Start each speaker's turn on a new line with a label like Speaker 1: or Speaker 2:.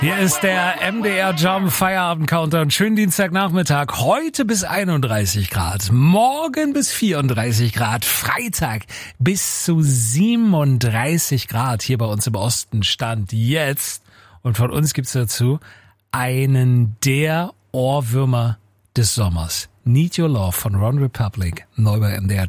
Speaker 1: Hier ist der MDR Jump Feierabend Countdown. Schönen Dienstagnachmittag. Heute bis 31 Grad. Morgen bis 34 Grad. Freitag bis zu 37 Grad. Hier bei uns im Osten Stand jetzt. Und von uns gibt's dazu einen der Ohrwürmer des Sommers. Need Your Love von Ron Republic. Neu bei MDR Jump.